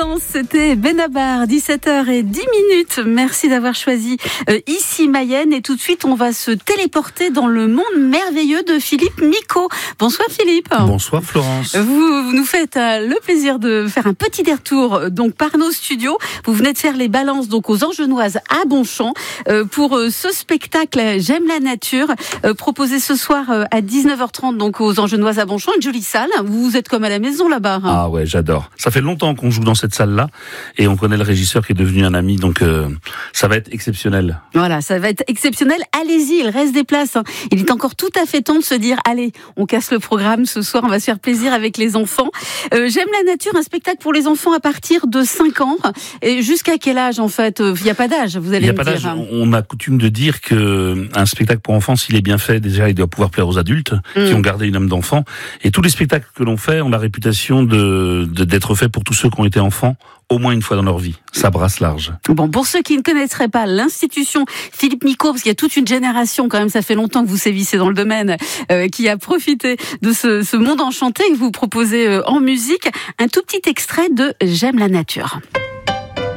Florence, c'était Benabar, 17h10. Merci d'avoir choisi ici Mayenne. Et tout de suite, on va se téléporter dans le monde merveilleux de Philippe Micot. Bonsoir Philippe. Bonsoir Florence. Vous nous faites le plaisir de faire un petit détour donc par nos studios. Vous venez de faire les balances donc aux Angenoises à Bonchamp pour ce spectacle J'aime la nature proposé ce soir à 19h30 donc aux Angenoises à Bonchamp, une jolie salle. Vous êtes comme à la maison là-bas. Ah ouais, j'adore. Ça fait longtemps qu'on joue dans cette salle-là et on connaît le régisseur qui est devenu un ami, donc ça va être exceptionnel. Voilà, ça va être exceptionnel. Allez-y, il reste des places. Il est encore tout à fait temps de se dire, allez, on casse le programme ce soir, on va se faire plaisir avec les enfants. J'aime la nature, un spectacle pour les enfants à partir de 5 ans. Et jusqu'à quel âge en fait? Il n'y a pas d'âge, vous allez me dire. Il n'y a pas d'âge. On a coutume de dire que un spectacle pour enfants, s'il est bien fait, déjà il doit pouvoir plaire aux adultes qui ont gardé une âme d'enfant. Et tous les spectacles que l'on fait ont la réputation d'être faits pour tous ceux qui ont été enfants au moins une fois dans leur vie. Ça brasse large. Bon, pour ceux qui ne connaîtraient pas l'institution Philippe Micot, parce qu'il y a toute une génération quand même, ça fait longtemps que vous sévissez dans le domaine, qui a profité de ce monde enchanté que vous proposez en musique, un tout petit extrait de J'aime la nature.